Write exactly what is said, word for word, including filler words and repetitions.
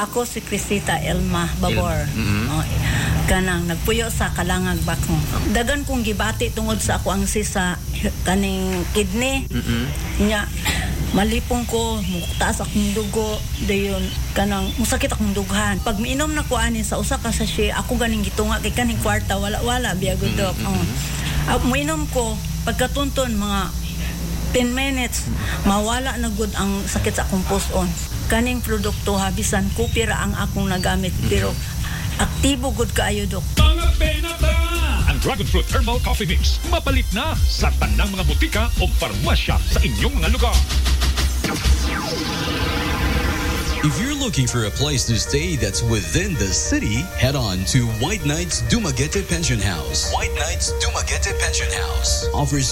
ako si Crisita Elma Babor. Mm-hmm. Oh, kanang nagpuyo sa Kalangag Bakong. Dagan kong gibati tungod sa ako ang sisa kaning kidney. Mm-hmm. Nya malipong ko, muktaas akong dugo, dayon kanang musakit akong dughan. Pag miinom na ko ani sa usa ka sachet, ako ganing gitunga kay kaning kwarta wala wala biya gud dok. Mm-hmm. Oh. Uh, miinom ko pagkatunton mga ten minutes mawala na gud ang sakit sa akong puson. Kaning produkto habisan kupira ang akong nagamit pero aktibo gud kaayo dok. Mga penata! Ang Dragon Fruit Herbal Coffee Mix mapalit na sa tanang mga butika o farmasya sa inyong mga lugar. If you're looking for a place to stay that's within the city, head on to White Knights Dumaguete Pension House. White Knights Dumaguete Pension House offers